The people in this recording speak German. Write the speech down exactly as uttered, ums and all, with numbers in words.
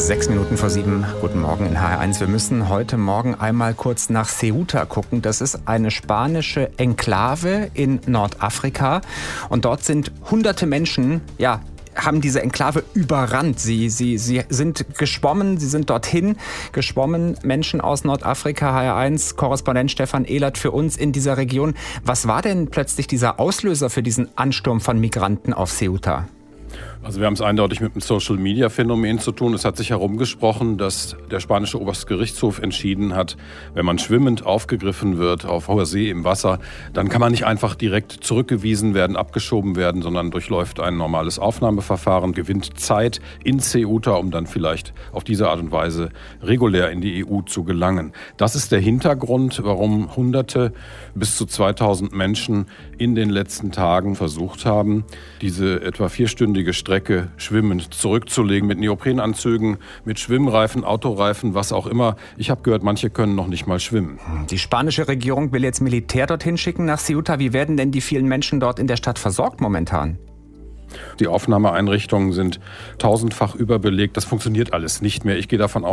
Sechs Minuten vor sieben. Guten Morgen in H R eins. Wir müssen heute Morgen einmal kurz nach Ceuta gucken. Das ist eine spanische Enklave in Nordafrika. Und dort sind hunderte Menschen, ja, haben diese Enklave überrannt. Sie, sie, sie sind geschwommen, sie sind dorthin geschwommen. Menschen aus Nordafrika, H R eins, Korrespondent Stefan Ehlert für uns in dieser Region. Was war denn plötzlich dieser Auslöser für diesen Ansturm von Migranten auf Ceuta? Also wir haben es eindeutig mit einem Social-Media-Phänomen zu tun. Es hat sich herumgesprochen, dass der spanische Obergerichtshof entschieden hat, wenn man schwimmend aufgegriffen wird auf hoher See im Wasser, dann kann man nicht einfach direkt zurückgewiesen werden, abgeschoben werden, sondern durchläuft ein normales Aufnahmeverfahren, gewinnt Zeit in Ceuta, um dann vielleicht auf diese Art und Weise regulär in die E U zu gelangen. Das ist der Hintergrund, warum Hunderte bis zu zweitausend Menschen in den letzten Tagen versucht haben, diese etwa vierstündige Strecke schwimmend zurückzulegen mit Neoprenanzügen, mit Schwimmreifen, Autoreifen, was auch immer. Ich habe gehört, manche können noch nicht mal schwimmen. Die spanische Regierung will jetzt Militär dorthin schicken nach Ceuta. Wie werden denn die vielen Menschen dort in der Stadt versorgt momentan? Die Aufnahmeeinrichtungen sind tausendfach überbelegt. Das funktioniert alles nicht mehr. Ich gehe davon aus,